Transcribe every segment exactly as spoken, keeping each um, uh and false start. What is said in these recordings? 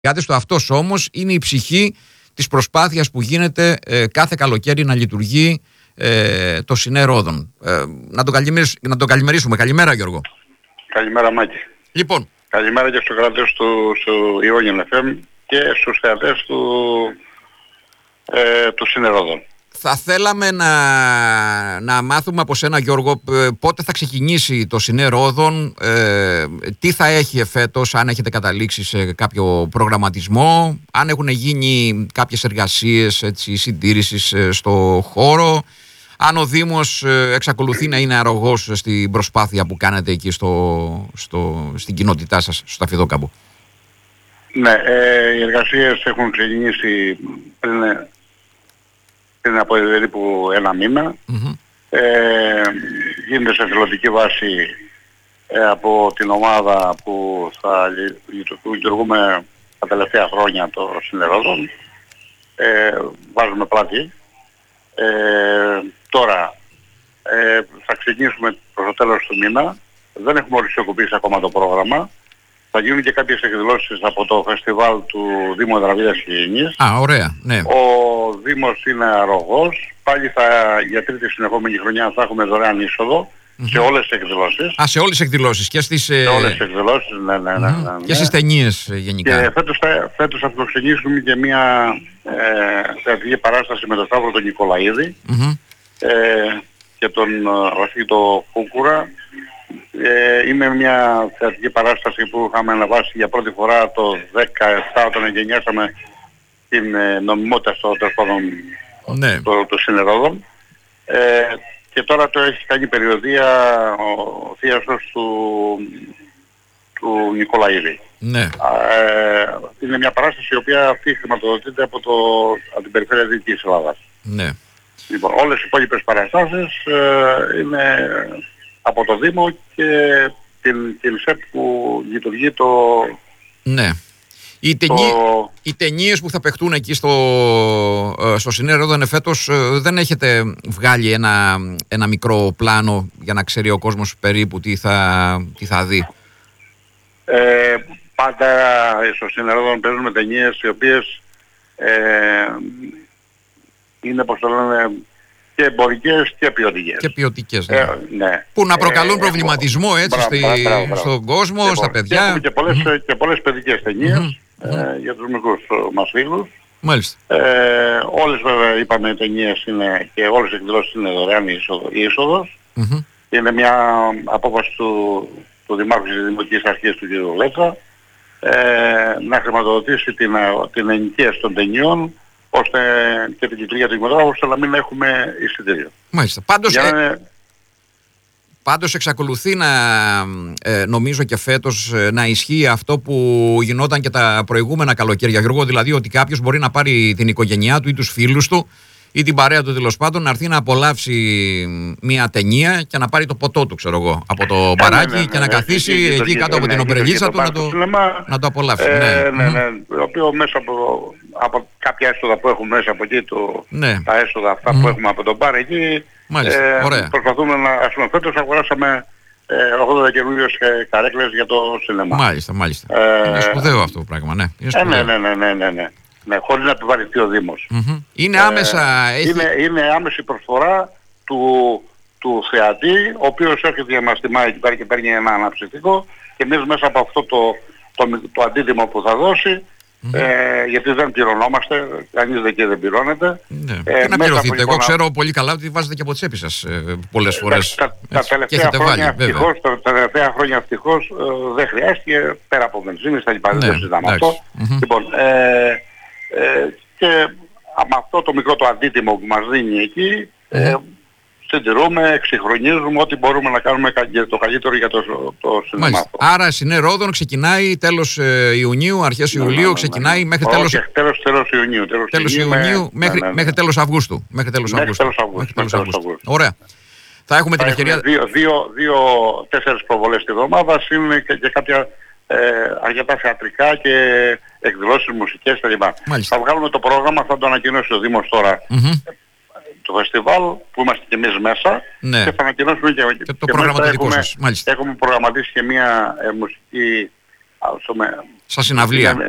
Κάτι στο αυτός όμως είναι η ψυχή της προσπάθειας που γίνεται ε, κάθε καλοκαίρι να λειτουργεί ε, το ΣΥΝΕ Ρόδων. Ε, να, τον να τον καλημερίσουμε. Καλημέρα, Γιώργο. Καλημέρα, Μάκη. Λοιπόν. Καλημέρα και στους κρατές του, του Ιόνιον εφ εμ και στους θεατές του, ε, του ΣΥΝΕ Ρόδων. Θα θέλαμε να, να μάθουμε από σένα, Γιώργο, πότε θα ξεκινήσει το ΣΥΝΕ Ρόδων, ε, τι θα έχει εφέτος, αν έχετε καταλήξει σε κάποιο προγραμματισμό, αν έχουν γίνει κάποιες εργασίες έτσι, συντήρησης στο χώρο, αν ο Δήμος εξακολουθεί να είναι αρρωγός στην προσπάθεια που κάνετε εκεί στο, στο, στην κοινότητά σας, στο Σταφυδόκαμπο. Ναι, ε, οι εργασίες έχουν ξεκινήσει πριν... πριν από περίπου ένα μήνα. Mm-hmm. Ε, γίνεται σε εθελοντική βάση ε, από την ομάδα που θα λειτουργούμε τα τελευταία χρόνια το ΣΥΝΕ Ρόδων. Ε, βάζουμε πλάτη. Ε, τώρα ε, θα ξεκινήσουμε προς το τέλος του μήνα. Δεν έχουμε οριστικοποιήσει ακόμα το πρόγραμμα. Θα γίνουν και κάποιες εκδηλώσεις από το φεστιβάλ του Δήμου Εδραβίδας και Υγιεινής. Α, ωραία, ναι. Ο Δήμος είναι αρρωγός. Πάλι θα, για τρίτη συνεχόμενη χρονιά θα έχουμε δωρεάν είσοδο mm-hmm. σε όλες τις εκδηλώσεις. Α, σε όλες τις εκδηλώσεις και στις... Σε όλες τις εκδηλώσεις, ναι, ναι, ναι, ναι, ναι. Και στις ταινίες γενικά. Και φέτος θα, φέτος θα ξεκινήσουμε και μια ε, θεατρική παράσταση με τον Σταύρο τον Νικολαίδη mm-hmm. ε, και τον Βασίλη τον Κούκουρα. Ε, είναι μια θεατρική παράσταση που είχαμε αναβάσει για πρώτη φορά το δεκαεπτά όταν εγκαινιάσαμε την ε, νομιμότητα στο τέλος πάντων ναι. το, το ΣΥΝΕ Ρόδων. Ε, και τώρα το έχει κάνει περιοδία ο θείασος του, του Νικολαίδη. Ναι. Ε, είναι μια παράσταση η οποία αυτή χρηματοδοτείται από, το, από την περιφέρεια Δυτικής Ελλάδας. Ναι. Λοιπόν, όλες οι υπόλοιπες παραστάσεις ε, είναι από το Δήμο και την, την ΣΕΠ που λειτουργεί το... Ναι. Οι, το... ταινί... οι ταινίες που θα παιχτούν εκεί στο, στο ΣΥΝΕ Ρόδων εφέτος δεν έχετε βγάλει ένα, ένα μικρό πλάνο για να ξέρει ο κόσμος περίπου τι θα, τι θα δει. Ε, πάντα στο ΣΥΝΕ Ρόδων παίζουμε ταινίες οι οποίες ε, είναι, πως το λένε, και εμπορικές και ποιοτικές. Και ποιοτικές, ναι. Ε, ναι. Που να προκαλούν ε, προβληματισμό έτσι μπράβο, στη, μπράβο, μπράβο. στον κόσμο, λοιπόν, στα παιδιά. Και έχουμε και πολλές, mm-hmm. και πολλές παιδικές ταινίες mm-hmm. ε, για τους μικρούς μας φίλους. Μάλιστα. Ε, όλες βέβαια είπαμε οι ταινίες είναι και όλες οι εκδηλώσεις είναι δωρεάν η είσοδος. Mm-hmm. Είναι μια απόφαση του, του Δημάρχου της Δημοτικής Αρχής του κ. Λέτσα ε, να χρηματοδοτήσει την, την ενοικίαση των ταινιών ώστε και την κυκλία του κινηματογράφου, ώστε να μην έχουμε εισιτήριο. Μάλιστα. Πάντως, Για ε, να... πάντως εξακολουθεί να ε, νομίζω και φέτος ε, να ισχύει αυτό που γινόταν και τα προηγούμενα καλοκαίρια, Γιώργο, δηλαδή ότι κάποιος μπορεί να πάρει την οικογένειά του ή τους φίλους του ή την παρέα του τέλος πάντων να έρθει να απολαύσει μια ταινία και να πάρει το ποτό του, ξέρω εγώ, από το μπαράκι ναι, ναι, ναι, και να ναι, καθίσει ναι, εκεί κάτω από την ομπρελίτσα του να το, να το απολαύσει. Ε, ναι, ναι, ναι, το οποίο μέσα από, από κάποια έσοδα που έχουμε μέσα από εκεί, το, ναι. τα έσοδα αυτά mm. που έχουμε από τον μπαρ εκεί, μάλιστα, ε, ωραία. Προσπαθούμε να, ας πούμε, φέτος αγοράσαμε ε, ογδόντα καινούριες καρέκλες για το σινεμά. Μάλιστα, μάλιστα. Ε, είναι σπουδαίο αυτό το πράγμα, ναι. Είναι ε, ναι, ναι, ναι, ναι, ναι, ναι. Ναι, χωρίς να επιβαρυνθεί ο Δήμος. Mm-hmm. Είναι άμεσα... Ε, έχει... είναι, είναι άμεση προσφορά του, του θεατή, ο οποίος έρχεται για μας τιμάει εκεί πέρα και παίρνει ένα αναψυκτικό και εμείς μέσα από αυτό το, το, το, το αντίτιμο που θα δώσει, mm-hmm. ε, γιατί δεν πληρωνόμαστε, κανείς δεν και δεν πληρώνεται. Ναι. Ε, και να πληρωθείτε. Εγώ ξέρω πολύ καλά ότι βάζετε και από τσέπη σας ε, πολλές φορές. Τα, τα, τα, τελευταία χρόνια, ευτυχώς, τα, τα τελευταία χρόνια ευτυχώς ε, δεν χρειάστηκε, πέρα από βενζίνες, τα λοιπά, ναι, δεν συζητάμε αυτό. Mm-hmm. Λοιπόν, ε, Ε, και με αυτό το μικρό το αντίτιμο που μας δίνει εκεί mm-hmm. ε, συντηρούμε, εξυγχρονίζουμε ό,τι μπορούμε να κάνουμε το καλύτερο για το, το σινεμά. Άρα ΣΥΝΕ Ρόδων ξεκινάει τέλος ε, Ιουνίου, αρχές Ιουλίου, ναι, ναι, ναι, ξεκινάει ναι. μέχρι τέλος... Όχι, τέλος, τέλος Ιουνίου. Τέλος, τέλος Ιουνίου, Ιουνίου με... μέχρι, ναι, ναι, ναι. μέχρι τέλος Αυγούστου. Μέχρι τέλος μέχρι Αυγούστου. Τέλος Αυγούστου. Μέχρι τέλος Αυγούστου. Ωραία. Θα έχουμε θα την ευκαιρία... Δύο, δύο, δύο, τέσσερις προβολές τη εβδομάδα, είναι και, και κάποια ε, αρκετά θεατρικά και εκδηλώσεις, μουσικές κλπ. Θα βγάλουμε το πρόγραμμα, θα το ανακοινώσει ο Δήμος τώρα mm-hmm. το φεστιβάλ που είμαστε και εμείς μέσα ναι. και θα ανακοινώσουμε και, και, και το και πρόγραμμα το δικό σας. Μάλιστα. Έχουμε προγραμματίσει και μια ε, μουσική... Σαν συναυλία. Είναι,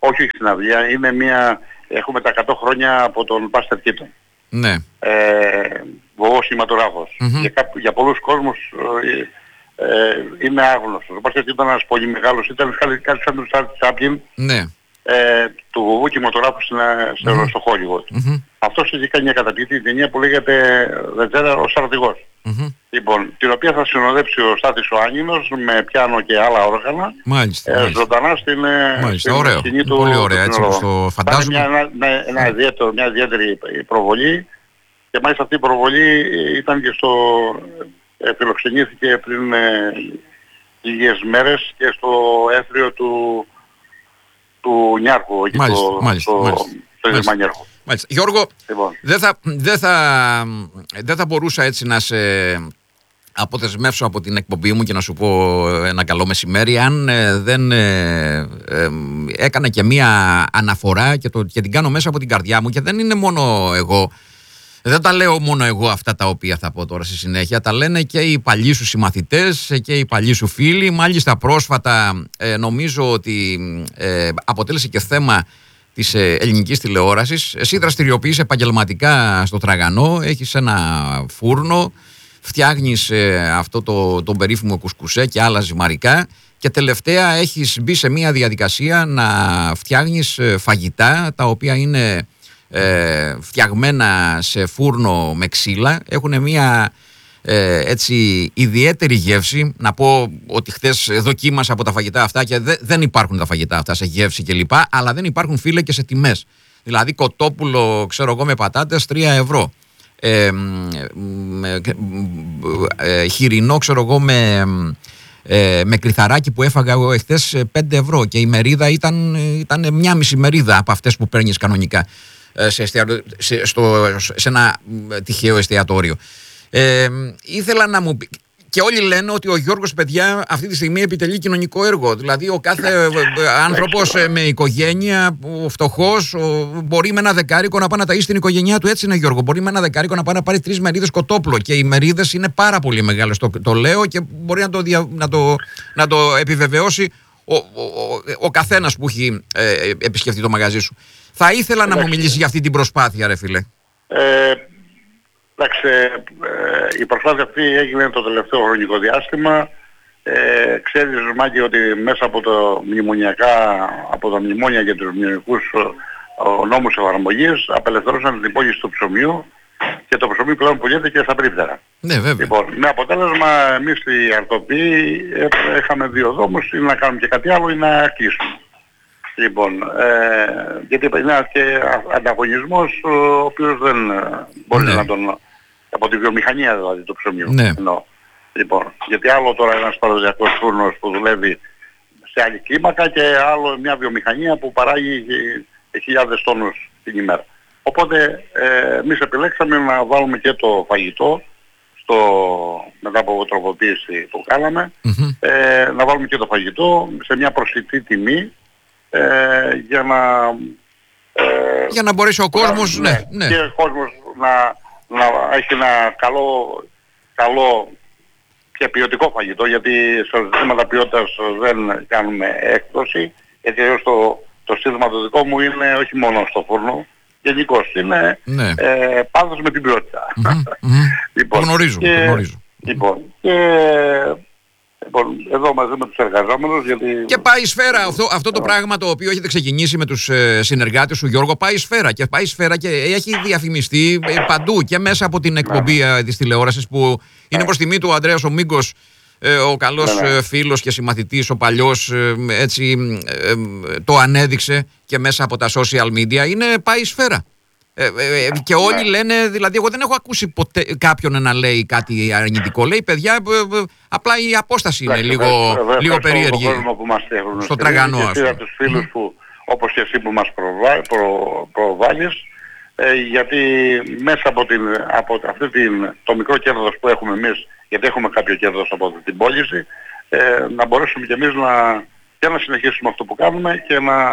όχι συναυλία, είναι μια, έχουμε τα εκατό χρόνια από τον Buster Keaton. Ναι. Ε, βοβός κινηματογράφος. Mm-hmm. Για, κά, για πολλούς κόσμους ε, ε, είναι άγνωστος. Ο Buster Keaton ήταν ένας πολύ μεγάλος, ήταν κάτι σαν τον Charlie Chaplin. Ναι. Ε, του βοβού κινηματογράφου mm-hmm. στο Hollywood. Mm-hmm. Αυτός έχει κάνει μια καταπληκτική ταινία που λέγεται Δετζέρα ο Στρατηγός. Mm-hmm. Λοιπόν, την οποία θα συνοδέψει ο Στάθης ο Άνινος με πιάνο και άλλα όργανα. Μάλιστα. Ε, ζωντανά στην, στην σκηνή του. Πολύ ωραία, έτσι όπως το φαντάζομαι. Μια, ένα, ένα, ένα ιδιαίτερο, μια ιδιαίτερη προβολή και μάλιστα αυτή η προβολή ήταν και στο... Ε, φιλοξενήθηκε πριν ε, λίγες μέρες και στο έθριο του του Νιάρχου, μάλιστα, το, μάλιστα, το, μάλιστα, το μάλιστα, Νιάρχου. Μάλιστα. Γιώργο, λοιπόν. δεν, θα, δεν, θα, δεν θα μπορούσα έτσι να σε αποδεσμεύσω από την εκπομπή μου και να σου πω ένα καλό μεσημέρι αν ε, δεν ε, ε, έκανα και μία αναφορά και, το, και την κάνω μέσα από την καρδιά μου και δεν είναι μόνο εγώ. Δεν τα λέω μόνο εγώ αυτά τα οποία θα πω τώρα στη συνέχεια, τα λένε και οι παλιοί σου συμμαθητές και οι παλιοί σου φίλοι. Μάλιστα πρόσφατα ε, νομίζω ότι ε, αποτέλεσε και θέμα της ε, ελληνικής τηλεόρασης. Εσύ δραστηριοποιείς επαγγελματικά στο Τραγανό, έχεις ένα φούρνο, φτιάχνεις ε, αυτό το, το περίφημο κουσκουσέ και άλλα ζυμαρικά και τελευταία έχεις μπει σε μια διαδικασία να φτιάχνεις ε, φαγητά τα οποία είναι... Ε, φτιαγμένα σε φούρνο με ξύλα, έχουν μια ε, έτσι ιδιαίτερη γεύση. Να πω ότι χθες δοκίμασα από τα φαγητά αυτά και δε, δεν υπάρχουν τα φαγητά αυτά σε γεύση κλπ, αλλά δεν υπάρχουν, φίλε, και σε τιμές. Δηλαδή κοτόπουλο, ξέρω εγώ, με πατάτες τρία ευρώ, ε, ε, ε, χοιρινό, ξέρω εγώ, με ε, με κρυθαράκι που έφαγα εγώ εχθές πέντε ευρώ και η μερίδα ήταν, ήταν μια μισή μερίδα από αυτές που παίρνεις κανονικά σε, σε, στο, σε ένα τυχαίο εστιατόριο. Ε, ήθελα να μου πει, και όλοι λένε ότι ο Γιώργος, παιδιά, αυτή τη στιγμή επιτελεί κοινωνικό έργο. Δηλαδή ο κάθε άνθρωπος με οικογένεια, ο φτωχός, ο, μπορεί με ένα δεκάρικο να πάει να ταΐσει την οικογένειά του. Έτσι είναι, Γιώργο. Μπορεί με ένα δεκάρικο να πάει να πάρει τρεις μερίδες κοτόπουλο. Και οι μερίδες είναι πάρα πολύ μεγάλες. Το, το λέω και μπορεί να το, δια, να το, να το επιβεβαιώσει ο, ο, ο, ο καθένας που έχει ε, επισκεφτεί το μαγαζί σου. Θα ήθελα να μου μιλήσει για αυτή την προσπάθεια, ρε φίλε. Ε, εντάξει, ε, η προσπάθεια αυτή έγινε το τελευταίο χρονικό διάστημα. Ε, ξέρεις, Μάκη, ότι μέσα από το μνημονιακά, από τα μνημόνια και τους μνημονιακούς νόμους εφαρμογής απελευθερώσαν την πώληση του ψωμιού και το ψωμί πλέον πουλιέται και στα περίπτερα. Ναι, βέβαια. Λοιπόν, με αποτέλεσμα εμείς οι αρτοποί είχαμε δύο δρόμους, ή να κάνουμε και κάτι άλλο ή να κλείσουμε. Λοιπόν, ε, γιατί είναι και ανταγωνισμός ο οποίος δεν μπορεί ναι. να τον... από τη βιομηχανία δηλαδή του ψωμιού. Ναι. Εννοώ. Λοιπόν, γιατί άλλο τώρα ένας παραδοσιακός φούρνος που δουλεύει σε άλλη κλίμακα και άλλο μια βιομηχανία που παράγει χιλιάδες τόνους την ημέρα. Οπότε ε, εμείς επιλέξαμε να βάλουμε και το φαγητό στο, μετά από τροποποίηση που κάναμε, mm-hmm. ε, να βάλουμε και το φαγητό σε μια προσιτή τιμή ε, για να... Ε, για να μπορέσει ο κόσμος, να, ναι, ναι. και ο κόσμος να, να έχει ένα καλό, καλό και ποιοτικό φαγητό, γιατί σε ζητήματα ποιότητας δεν κάνουμε έκπτωση, γιατί το, το σύνδεμα το δικό μου είναι όχι μόνο στο φούρνο, γενικώς είναι ναι. ε, πάντως με την ποιότητα. Mm-hmm, mm-hmm. Λοιπόν, το γνωρίζω, και, το γνωρίζω. Λοιπόν, και, λοιπόν, εδώ μαζί με τους εργαζόμενους, γιατί... Και πάει σφαίρα αυτό, αυτό το πράγμα το οποίο έχετε ξεκινήσει με τους ε, συνεργάτες σου, Γιώργο, πάει σφαίρα και πάει σφαίρα και έχει διαφημιστεί ε, παντού και μέσα από την εκπομπή ε, της τηλεόρασης που είναι προς τιμή του ο Ανδρέας ο Μίγκος, ε, ο καλός ναι, ναι. Ε, φίλος και συμμαθητής, ο παλιός, ε, έτσι ε, ε, το ανέδειξε και μέσα από τα social media, είναι πάει σφαίρα. Ε, ε, και όλοι ναι. λένε, δηλαδή εγώ δεν έχω ακούσει ποτέ κάποιον να λέει κάτι αρνητικό. Λέει, παιδιά, ε, ε, απλά η απόσταση είναι λίγο, βέβαια, λίγο περίεργη που μας στο Τραγανό. Και πήρα τους φίλους που, όπως και εσύ που μας προβα, προ, προβάλλεις, ε, γιατί μέσα από, την, από αυτή την, το μικρό κέρδος που έχουμε εμείς, γιατί έχουμε κάποιο κέρδος από αυτή την πώληση, ε, να μπορέσουμε κι εμείς να, και να συνεχίσουμε αυτό που κάνουμε και να...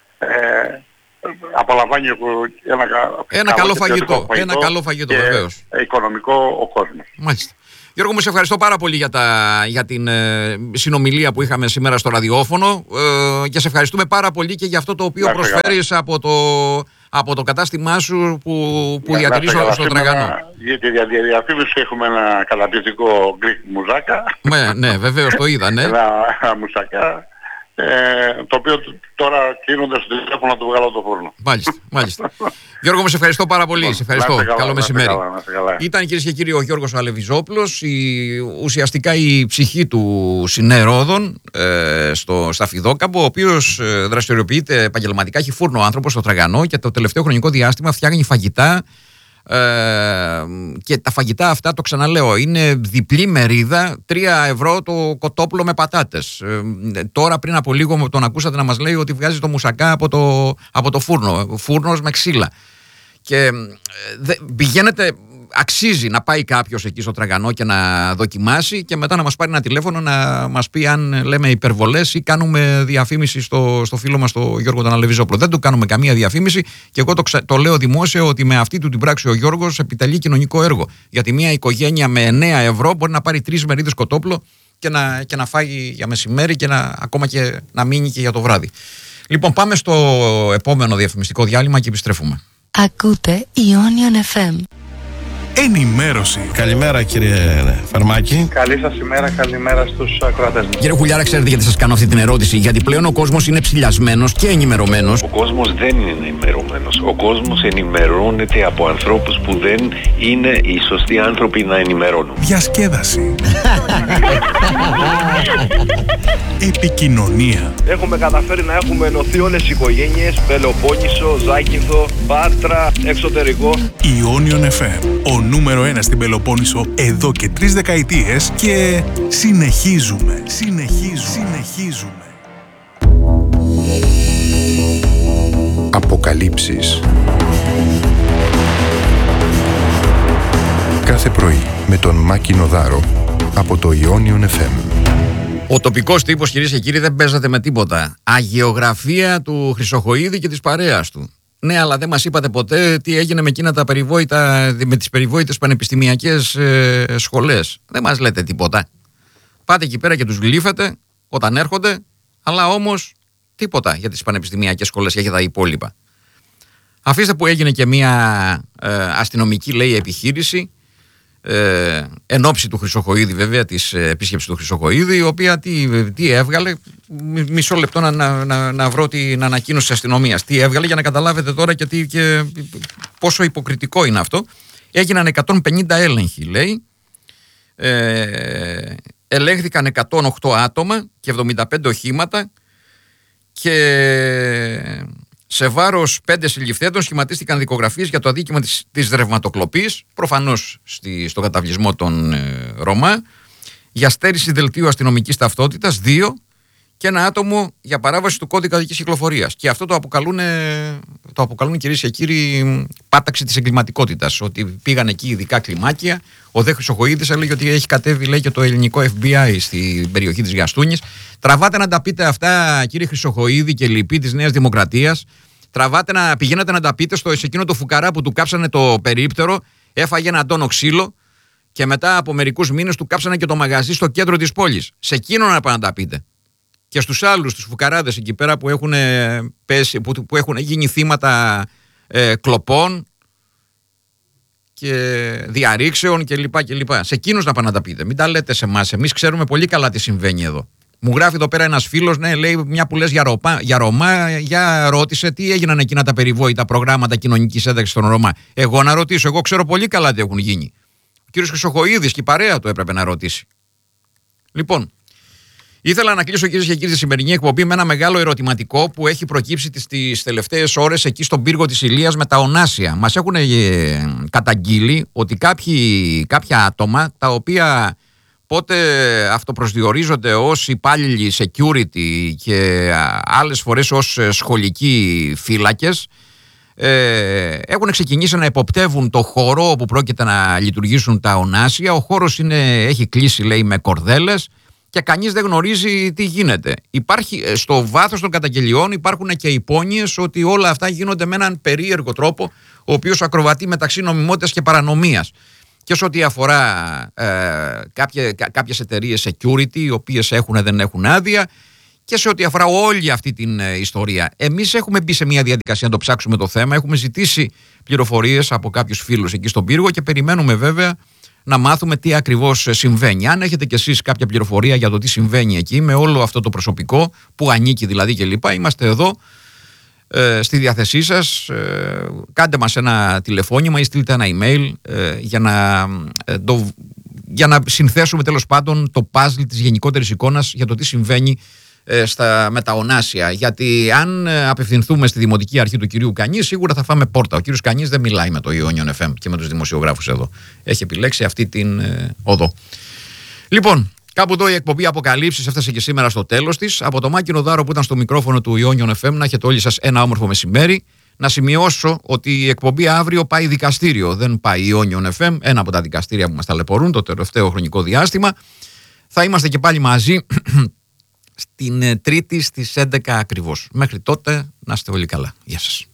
Ε, απολαμβάνει ένα, ένα καλό φαγητό, φαγητό, ένα καλό φαγητό, και βεβαίως. Οικονομικό ο κόσμος. Μάλιστα. Γιώργο μου, σε ευχαριστώ πάρα πολύ για, τα, για την ε, συνομιλία που είχαμε σήμερα στο ραδιόφωνο ε, και σε ευχαριστούμε πάρα πολύ και για αυτό το οποίο προσφέρεις από το, από το κατάστημά σου που, που διατηρείς στο Τραγανό. Για τη διαφήμιση έχουμε ένα καταπληκτικό γκρικ μουζάκα. Ναι, ναι, βεβαίως το είδα, ναι. Ένα μουσακά. Ε, το οποίο τώρα κλείνοντας στο τηλέφωνο να το βγάλω το φούρνο. Μάλιστα, μάλιστα. Γιώργο, σε ευχαριστώ πάρα πολύ. Λοιπόν, σε ευχαριστώ. Καλά, καλό μεσημέρι. Καλά, καλά. Ήταν, κυρίες και κύριοι, ο Γιώργος Αλεβιζόπουλος, η, ουσιαστικά η ψυχή του Συνέροδων ε, στο, στα Φιδόκαμπο, ο οποίος ε, δραστηριοποιείται επαγγελματικά, έχει φούρνο άνθρωπος στο Τραγανό και το τελευταίο χρονικό διάστημα φτιάχνει φαγητά. Ε, και τα φαγητά αυτά, το ξαναλέω, είναι διπλή μερίδα, τρία ευρώ το κοτόπουλο με πατάτες. Ε, τώρα πριν από λίγο τον ακούσατε να μας λέει ότι βγάζει το μουσακά από το, από το φούρνο, φούρνος με ξύλα. Και ε, δε, πηγαίνετε, αξίζει να πάει κάποιος εκεί στο Τραγανό και να δοκιμάσει και μετά να μας πάρει ένα τηλέφωνο να μας πει αν λέμε υπερβολές ή κάνουμε διαφήμιση στο, στο φίλο μας τον Γιώργο τον Αλεβιζόπουλο. Δεν του κάνουμε καμία διαφήμιση και εγώ το, το λέω δημόσια ότι με αυτή του την πράξη ο Γιώργος επιτελεί κοινωνικό έργο. Γιατί μια οικογένεια με εννέα ευρώ μπορεί να πάρει τρεις μερίδες κοτόπουλο και να, και να φάει για μεσημέρι και να, ακόμα και να μείνει και για το βράδυ. Λοιπόν, πάμε στο επόμενο διαφημιστικό διάλειμμα και επιστρέφουμε. Ακούτε Ionion εφ εμ. Ενημέρωση. Καλημέρα, κύριε Φαρμάκη. Καλή σας ημέρα, καλημέρα στους ακροατές μας. Κύριε Χουλιάρα, ξέρετε γιατί σας κάνω αυτή την ερώτηση? Γιατί πλέον ο κόσμος είναι ψηλιασμένος και ενημερωμένος. Ο κόσμος δεν είναι ενημερωμένος. Ο κόσμος ενημερώνεται από ανθρώπους που δεν είναι οι σωστοί άνθρωποι να ενημερώνουν. Διασκέδαση. Επικοινωνία. Έχουμε καταφέρει να έχουμε ενωθεί όλες οι οικογένειες, Πελοπόννησο, Ζάκυνθο, Πάτρα, εξωτερικό. Ionion εφ εμ, ο νούμερο ένα στην Πελοπόννησο εδώ και τρεις δεκαετίες και συνεχίζουμε, συνεχίζουμε, συνεχίζουμε. Αποκαλύψεις. Κάθε πρωί με τον Μάκη Νοδάρο από το Ionion εφ εμ. Ο τοπικός τύπος, κυρίες και κύριοι, δεν παίζεται με τίποτα. Αγιογραφία του Χρυσοχοΐδη και της παρέας του. Ναι, αλλά δεν μας είπατε ποτέ τι έγινε με εκείνα τα περιβόητα, με τις περιβόητες πανεπιστημιακές ε, σχολές. Δεν μας λέτε τίποτα. Πάτε εκεί πέρα και τους γλύφετε όταν έρχονται, αλλά όμως τίποτα για τις πανεπιστημιακές σχολές και για τα υπόλοιπα. Αφήστε που έγινε και μια ε, αστυνομική, λέει, επιχείρηση ε, εν ώψη του Χρυσοχοΐδη, βέβαια, της ε, επίσκεψης του Χρυσοχοΐδη, η οποία τι, τι έβγαλε. Μισό λεπτό να, να, να, να βρω την ανακοίνωση της αστυνομίας. Τι έβγαλε για να καταλάβετε τώρα και, τι, και πόσο υποκριτικό είναι αυτό. Έγιναν εκατόν πενήντα έλεγχοι, λέει. Ε, ελέγχθηκαν εκατόν οκτώ άτομα και εβδομήντα πέντε οχήματα και σε βάρος πέντε συλληφθέντων σχηματίστηκαν δικογραφίες για το αδίκημα της, της ρευματοκλοπής, προφανώς στη, στο καταβλισμό των ε, Ρωμά, για στέρηση δελτίου αστυνομικής ταυτότητας, δύο, και ένα άτομο για παράβαση του κώδικα οδικής κυκλοφορίας. Και αυτό το αποκαλούν, το αποκαλούν, κυρίες και κύριοι, πάταξη της εγκληματικότητας. Ότι πήγαν εκεί ειδικά κλιμάκια. Ο δε Χρυσοχοΐδης έλεγε ότι έχει κατέβει, λέει, και το ελληνικό εφ μπι άι στην περιοχή της Γιαστούνης. Τραβάτε να τα πείτε αυτά, κύριε Χρυσοχοΐδη και λοιποί της Νέας Δημοκρατίας. Τραβάτε να πηγαίνετε να τα πείτε στο σε εκείνο το φουκαρά που του κάψανε το περίπτερο, έφαγε ένα τόνο ξύλο και μετά από μερικούς μήνες του κάψανε και το μαγαζί στο κέντρο της πόλης. Σε εκείνο να πάνε να τα πείτε. Και στους άλλους, τους φουκαράδες εκεί πέρα που έχουν, πέσει, που, που έχουν γίνει θύματα ε, κλοπών και διαρρήξεων κλπ. Και σε εκείνους να πάνε να τα πείτε. Μην τα λέτε σε εμάς. Εμείς ξέρουμε πολύ καλά τι συμβαίνει εδώ. Μου γράφει εδώ πέρα ένας φίλος, ναι, λέει, μια που λες για, Ρωμά, για Ρωμά, για ρώτησε τι έγιναν εκείνα τα περιβόητα προγράμματα κοινωνικής ένταξης των Ρωμά. Εγώ να ρωτήσω, εγώ ξέρω πολύ καλά τι έχουν γίνει. Ο κύριος Χρυσοχοΐδης και η παρέα του έπρεπε να ρωτήσει. Λοιπόν. Ήθελα να κλείσω, κυρίες και κύριοι, τη σημερινή εκπομπή με ένα μεγάλο ερωτηματικό που έχει προκύψει τις τελευταίες ώρες εκεί στον πύργο της Ηλίας με τα ονάσια. Μας έχουν ε, καταγγείλει ότι κάποιοι, κάποια άτομα τα οποία πότε αυτοπροσδιορίζονται ως υπάλληλοι security και άλλες φορές ως σχολικοί φύλακες ε, έχουν ξεκινήσει να εποπτεύουν το χώρο όπου πρόκειται να λειτουργήσουν τα ονάσια. Ο χώρος είναι, έχει κλείσει, λέει, με κορδέλες. Και κανείς δεν γνωρίζει τι γίνεται. Υπάρχει, στο βάθος των καταγγελιών υπάρχουν και υπόνοιες ότι όλα αυτά γίνονται με έναν περίεργο τρόπο, ο οποίος ακροβατεί μεταξύ νομιμότητας και παρανομίας. και σε ό,τι αφορά ε, κάποιες, κάποιες εταιρείες security, οι οποίες έχουν δεν έχουν άδεια, και σε ό,τι αφορά όλη αυτή την ε, ιστορία. Εμείς έχουμε μπει σε μια διαδικασία να το ψάξουμε το θέμα, έχουμε ζητήσει πληροφορίες από κάποιους φίλους εκεί στον πύργο και περιμένουμε βέβαια να μάθουμε τι ακριβώς συμβαίνει. Αν έχετε κι εσείς κάποια πληροφορία για το τι συμβαίνει εκεί με όλο αυτό το προσωπικό που ανήκει δηλαδή και λοιπά, είμαστε εδώ ε, στη διάθεσή σας. Ε, κάντε μας ένα τηλεφώνημα ή στείλτε ένα email ε, για, να, ε, το, για να συνθέσουμε τέλος πάντων το puzzle της γενικότερης εικόνας για το τι συμβαίνει ε, στα, με τα ονάσια. Γιατί αν ε, απευθυνθούμε στη Δημοτική Αρχή του κυρίου Κανή, σίγουρα θα φάμε πόρτα. Ο κύριος Κανής δεν μιλάει με το Ionian εφ εμ και με τους δημοσιογράφους εδώ. Έχει επιλέξει αυτή την ε, οδό. Λοιπόν, κάπου εδώ η εκπομπή Αποκαλύψεις έφτασε και σήμερα στο τέλος της. Από το Μάκη Δάρο που ήταν στο μικρόφωνο του Ionian εφ εμ, να έχετε όλοι σας ένα όμορφο μεσημέρι. Να σημειώσω ότι η εκπομπή αύριο πάει δικαστήριο. Δεν πάει Ionian εφ εμ, ένα από τα δικαστήρια που μας ταλαιπωρούν το τελευταίο χρονικό διάστημα. Θα είμαστε και πάλι μαζί στην Τρίτη στις έντεκα ακριβώς. Μέχρι τότε να είστε όλοι καλά. Γεια σας.